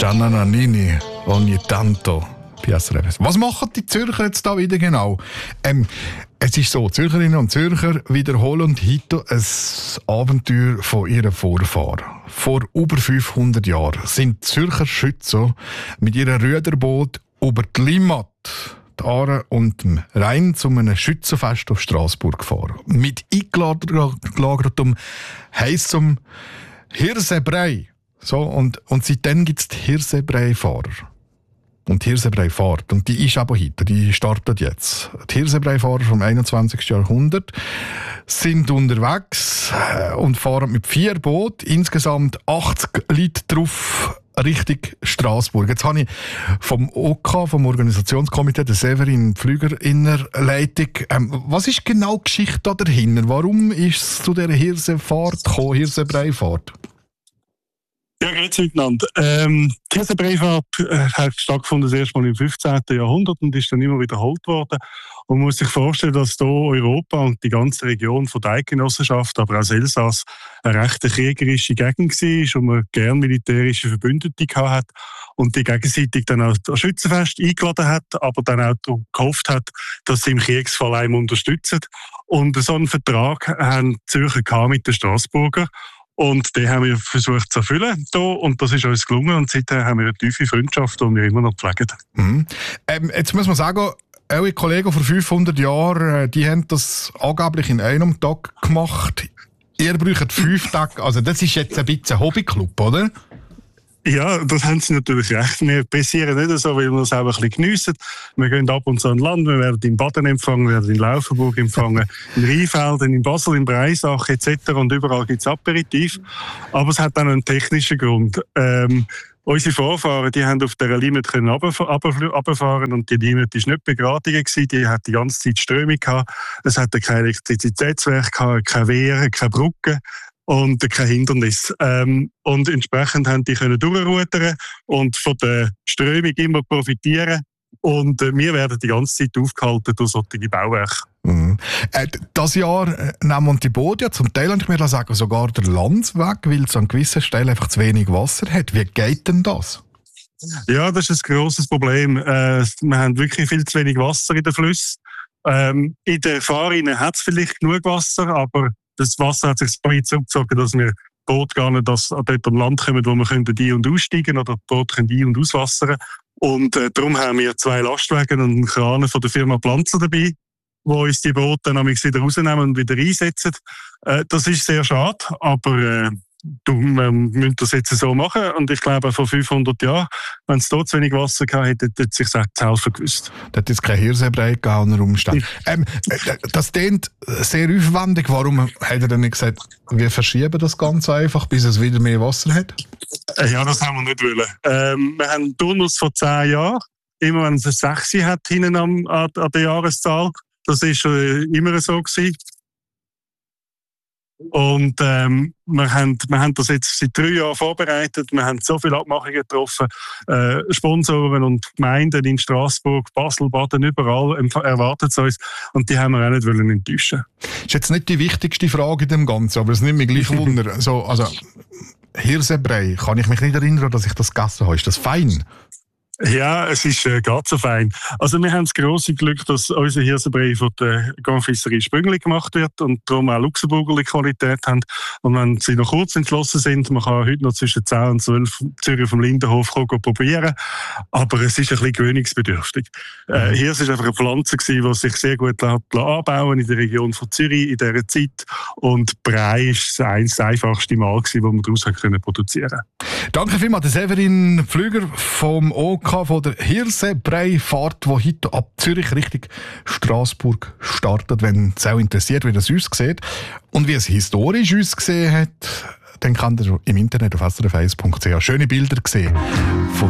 Gianna Nannini, ogni tanto. Was machen die Zürcher jetzt da wieder genau? Es ist so, Zürcherinnen und Zürcher wiederholen heute ein Abenteuer von ihren Vorfahren. Vor über 500 Jahren sind Zürcher Schützer mit ihrem Ruderboot über die Limmat, die Aare und dem Rhein zu einem Schützenfest auf Straßburg gefahren. Mit eingelagertem heissem Hirsebrei. So, und seitdem gibt es die Hirsebrei-Fahrer. Und die Hirsebrei-Fahrt. Und die ist aber heute, die startet jetzt. Die Hirsebrei-Fahrer vom 21. Jahrhundert sind unterwegs und fahren mit 4 Booten, insgesamt 80 Leute drauf, Richtung Straßburg. Jetzt habe ich vom OK, vom Organisationskomitee, der Severin Pflüger in der Leitung. Was ist genau die Geschichte da dahinter? Warum ist es zu dieser Hirsefahrt gekommen, Hirsebrei-Fahrt? Ja, grüezi miteinander. Die Hirsebrei-Fahrt hat stattgefunden das erste Mal im 15. Jahrhundert und ist dann immer wiederholt worden. Und man muss sich vorstellen, dass hier Europa und die ganze Region von der Eidgenossenschaft, aber auch das Elsass, eine recht kriegerische Gegend war und man gerne militärische Verbündete hat und die gegenseitig dann auch das Schützenfest eingeladen hat, aber dann auch gehofft hat, dass sie im Kriegsfall einem unterstützen. Und so einen Vertrag haben die Zürcher mit den Straßburger. Und den haben wir versucht zu erfüllen hier, und das ist uns gelungen. Und seitdem haben wir eine tiefe Freundschaft, die wir immer noch pflegen. Mhm. Jetzt muss man sagen, eure Kollegen vor 500 Jahren, die haben das angeblich in einem Tag gemacht. Ihr braucht 5 Tage. Also das ist jetzt ein bisschen ein Hobbyclub, oder? Ja, das haben sie natürlich recht. Wir pressieren nicht so, weil wir es auch ein bisschen geniessen. Wir gehen ab und zu an Land, wir werden in Baden empfangen, wir werden in Laufenburg empfangen, in Rheinfelden, in Basel, in Breisach etc. Und überall gibt es Aperitif. Aber es hat auch einen technischen Grund. Unsere Vorfahren, die haben auf dieser Limit runterfahren und die Limit war nicht begradigt gewesen, die hat die ganze Zeit Strömung gehabt. Es hatte kein Elektrizitätswerk gehabt, keine Wehr, keine Brücke. Und kein Hindernis. Und entsprechend haben die können durchrudern und von der Strömung immer profitieren. Und wir werden die ganze Zeit aufgehalten durch solche Bauwerke. Mhm. Das Jahr nehmen die Boote ja zum Teil, und ich mir sagen, sogar der Land weg, weil es an gewissen Stellen einfach zu wenig Wasser hat. Wie geht denn das? Ja, das ist ein grosses Problem. Wir haben wirklich viel zu wenig Wasser in den Flüssen. In den Fahrrinnen hat es vielleicht genug Wasser, aber das Wasser hat sich so weit zurückgezogen, dass wir Boote gar nicht dort am Land kommen, wo wir ein- und aussteigen oder die Boote ein- und auswassern. Und darum haben wir 2 Lastwagen und einen Kran von der Firma Planzer dabei, wo uns die Boote dann wieder rausnehmen und wieder einsetzen. Das ist sehr schade, aber wir müssen das jetzt so machen. Und ich glaube, vor 500 Jahren, wenn es dort zu wenig Wasser gehabt hätte, hätte es sich auch zu helfen gewusst. Da hat jetzt kein Hirsebrei unter Umständen. Das klingt sehr aufwendig. Warum hat er denn nicht gesagt, wir verschieben das Ganze einfach, bis es wieder mehr Wasser hat? Ja, das haben wir nicht wollen. Wir haben einen Turnus von 10 Jahren. Immer wenn es eine 6 hat, hinten an der Jahreszahl. Das war immer so gewesen. Und wir haben das jetzt seit 3 Jahren vorbereitet. Wir haben so viele Abmachungen getroffen. Sponsoren und Gemeinden in Straßburg, Basel, Baden, überall erwartet es uns. Und die haben wir auch nicht enttäuschen. Das ist jetzt nicht die wichtigste Frage in dem Ganzen, aber es nimmt mich gleich Wunder. Also Hirsebrei, kann ich mich nicht erinnern, dass ich das gegessen habe. Ist das fein? Ja, es ist ganz so fein. Also wir haben das grosse Glück, dass unser Hirsebrei von der Confiserie Sprüngli gemacht wird und darum auch Luxemburgerliche Qualität haben. Und wenn sie noch kurz entschlossen sind, man kann heute noch zwischen 10 und 12 Zürich vom Lindenhof probieren, aber es ist ein bisschen gewöhnungsbedürftig. Hirse war einfach eine Pflanze, die sich sehr gut anbauen in der Region von Zürich in dieser Zeit, und Brei war das einfachste Mal, das wir daraus produzieren konnten. Danke vielmals, der Severin Pflüger vom OK, von der Hirsebrei-Fahrt, die heute ab Zürich Richtung Straßburg startet. Wenn es auch interessiert, wie das aussieht und wie es historisch ausgesehen hat, dann kann ihr im Internet auf srf1.ch schöne Bilder sehen von